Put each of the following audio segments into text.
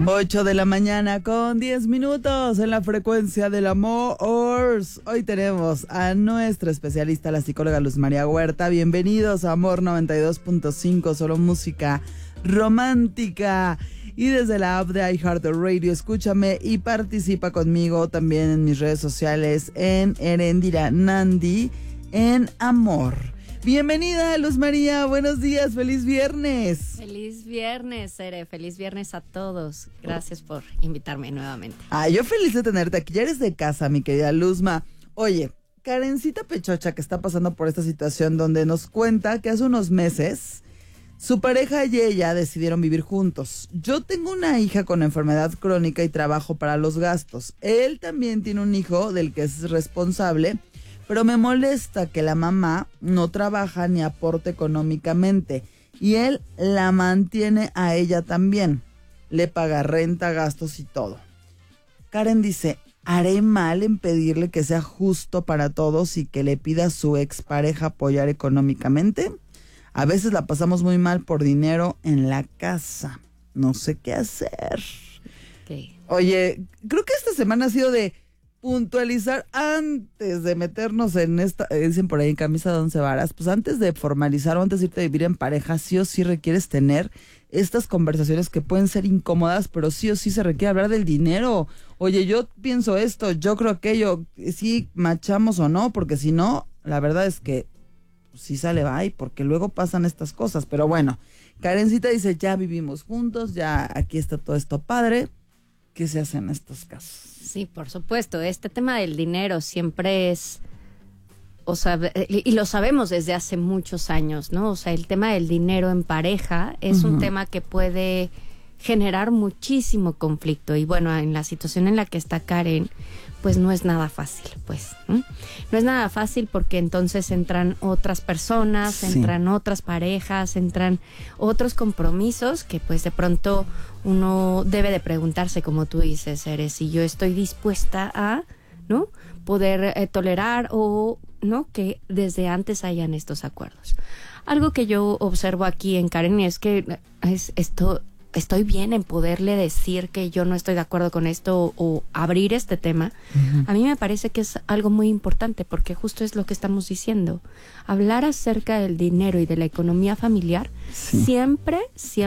8 de la mañana con 10 minutos en la frecuencia del amor. Hoy tenemos a nuestra especialista, la psicóloga Luz María Huerta. Bienvenidos a Amor 92.5, solo música romántica. Y desde la app de iHeartRadio, escúchame y participa conmigo también en mis redes sociales en Erendira Nandi en Amor. Bienvenida, Luz María, buenos días, feliz viernes. Feliz viernes, Ere, feliz viernes a todos. Gracias por invitarme nuevamente. Yo feliz de tenerte aquí, ya eres de casa, mi querida Luzma. Oye, Karencita Pechocha, que está pasando por esta situación donde nos cuenta que hace unos meses su pareja y ella decidieron vivir juntos. Yo tengo una hija con enfermedad crónica y trabajo para los gastos. Él también tiene un hijo del que es responsable, pero me molesta que la mamá no trabaja ni aporte económicamente y él la mantiene a ella también. Le paga renta, gastos y todo. Karen dice, ¿haré mal en pedirle que sea justo para todos y que le pida a su expareja apoyar económicamente? A veces la pasamos muy mal por dinero en la casa. No sé qué hacer. Okay. Oye, creo que esta semana ha sido de puntualizar antes de meternos en esta, dicen por ahí en camisa de 11 varas, pues antes de formalizar o antes de irte a vivir en pareja, sí o sí requieres tener estas conversaciones que pueden ser incómodas, pero sí o sí se requiere hablar del dinero. Oye, yo pienso esto, yo creo aquello, sí machamos o no, porque si no, la verdad es que sí sale bye, porque luego pasan estas cosas. Pero bueno, Karencita dice, ya vivimos juntos, ya aquí está todo esto padre. ¿Qué se hace en estos casos? Sí, por supuesto. Este tema del dinero siempre es, o sea, y lo sabemos desde hace muchos años, ¿no? O sea, el tema del dinero en pareja es un tema que puede generar muchísimo conflicto. Y bueno, en la situación en la que está Karen, pues no es nada fácil, pues. No es nada fácil porque entonces entran otras personas, sí, entran otras parejas, entran otros compromisos que pues de pronto uno debe de preguntarse, como tú dices, Eres, si yo estoy dispuesta a, ¿no?, poder tolerar o, ¿no?, que desde antes hayan estos acuerdos. Algo que yo observo aquí en Karen es que estoy bien en poderle decir que yo no estoy de acuerdo con esto o abrir este tema. A mí me parece que es algo muy importante porque justo es lo que estamos diciendo. Hablar acerca del dinero y de la economía familiar, siempre,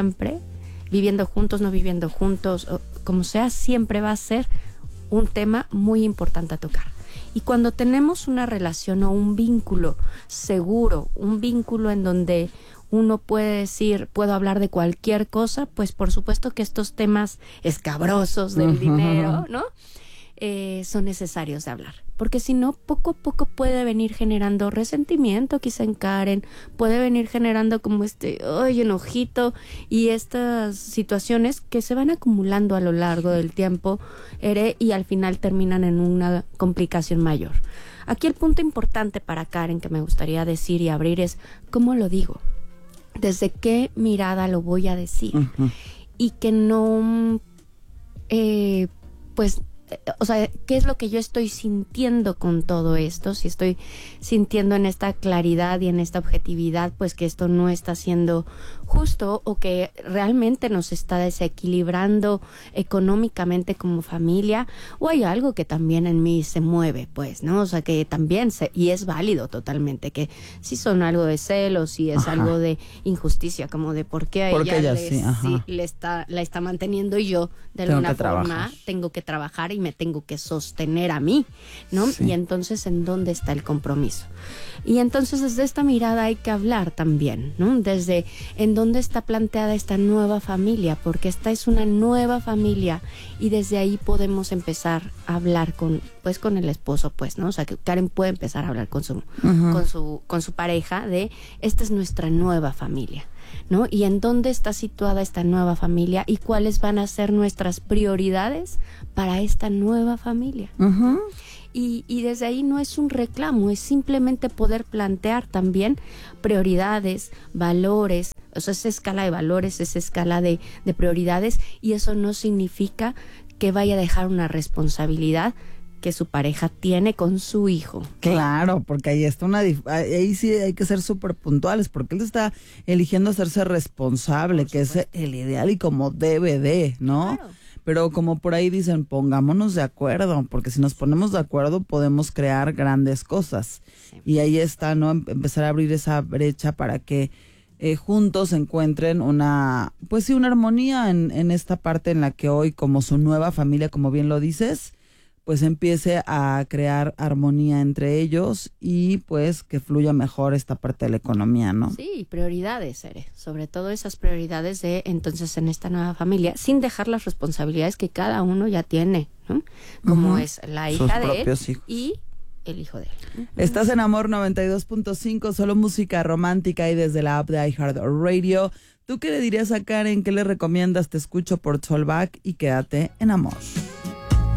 viviendo juntos, no viviendo juntos, o como sea, siempre va a ser un tema muy importante a tocar. Y cuando tenemos una relación o un vínculo seguro, un vínculo en donde uno puede decir, puedo hablar de cualquier cosa, pues por supuesto que estos temas escabrosos del dinero, ¿no?, son necesarios de hablar. Porque si no, poco a poco puede venir generando resentimiento, quizá en Karen, puede venir generando como enojito y estas situaciones que se van acumulando a lo largo del tiempo, y al final terminan en una complicación mayor. Aquí el punto importante para Karen que me gustaría decir y abrir es, ¿cómo lo digo? ¿Desde qué mirada lo voy a decir? Y que no, o sea, ¿qué es lo que yo estoy sintiendo con todo esto? Si estoy sintiendo en esta claridad y en esta objetividad, pues que esto no está siendo justo o que realmente nos está desequilibrando económicamente como familia, o hay algo que también en mí se mueve, pues, ¿no? O sea, que también y es válido totalmente, que si son algo de celos, si es algo de injusticia, como de por qué a ella la está manteniendo y yo de alguna forma tengo que trabajar y me tengo que sostener a mí, ¿no? Sí. Y entonces, ¿en dónde está el compromiso? Y entonces, desde esta mirada hay que hablar también, ¿no? Desde en dónde está planteada esta nueva familia, porque esta es una nueva familia y desde ahí podemos empezar a hablar con el esposo, pues, ¿no? O sea, que Karen puede empezar a hablar con su pareja de, esta es nuestra nueva familia, ¿no? Y en dónde está situada esta nueva familia y cuáles van a ser nuestras prioridades para esta nueva familia. Y desde ahí no es un reclamo, es simplemente poder plantear también prioridades, valores, o sea, esa escala de valores, esa escala de prioridades, y eso no significa que vaya a dejar una responsabilidad que su pareja tiene con su hijo. Claro, porque ahí está ahí sí hay que ser súper puntuales, porque él está eligiendo hacerse responsable, que es el ideal y como debe de, ¿no? Claro. Pero como por ahí dicen, pongámonos de acuerdo, porque si nos ponemos de acuerdo podemos crear grandes cosas. Sí. Y ahí está, ¿no? Empezar a abrir esa brecha para que juntos encuentren una armonía en esta parte en la que hoy, como su nueva familia, como bien lo dices, pues empiece a crear armonía entre ellos y pues que fluya mejor esta parte de la economía, ¿no? Sí, prioridades, Ere, sobre todo esas prioridades de entonces en esta nueva familia, sin dejar las responsabilidades que cada uno ya tiene, ¿no? Como es la hija de él hijos. Y el hijo de él. Estás en Amor 92.5, solo música romántica y desde la app de iHeartRadio. ¿Tú qué le dirías a Karen? ¿Qué le recomiendas? Te escucho por Solvac y quédate en Amor.